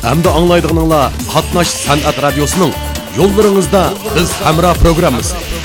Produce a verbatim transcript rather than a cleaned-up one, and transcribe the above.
Hamda anglaydiganlar Qatnash san'at radiosuning yo'llaringizda biz hamroh programmasi.